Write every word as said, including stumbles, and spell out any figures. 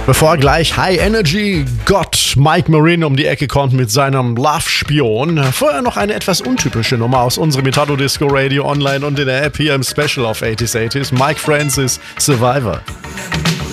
Bevor gleich High Energy Gott Mike Marine um die Ecke kommt mit seinem Love-Spion, vorher noch eine etwas untypische Nummer aus unserem Italo Disco Radio online und in der App hier im Special auf achtziger achtzig. Mike Francis, Survivor.